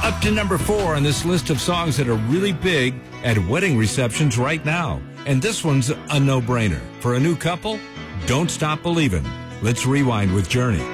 Up to number 4 on this list of songs that are really big at wedding receptions right now. And this one's a no-brainer. For a new couple, Don't Stop Believin'. Let's rewind with Journey.